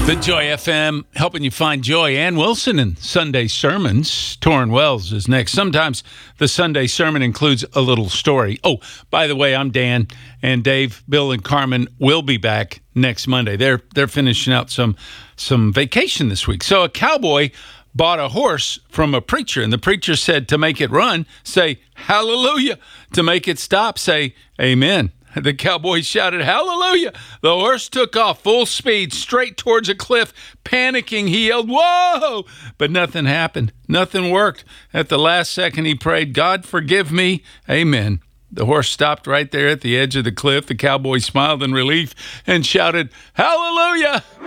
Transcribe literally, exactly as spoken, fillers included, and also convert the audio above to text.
The Joy F M, helping you find joy. Ann Wilson in Sunday sermons. Torrin Wells is next. Sometimes the Sunday sermon includes a little story. Oh, by the way, I'm Dan, and Dave, Bill, and Carmen will be back next Monday. They're they're finishing out some some vacation this week. So a cowboy bought a horse from a preacher, and the preacher said, to make it run, say hallelujah. To make it stop, say amen. The cowboy shouted, hallelujah. The horse took off full speed straight towards a cliff. Panicking, he yelled, whoa! But nothing happened. Nothing worked. At the last second, he prayed, God, forgive me. Amen. The horse stopped right there at the edge of the cliff. The cowboy smiled in relief and shouted, hallelujah!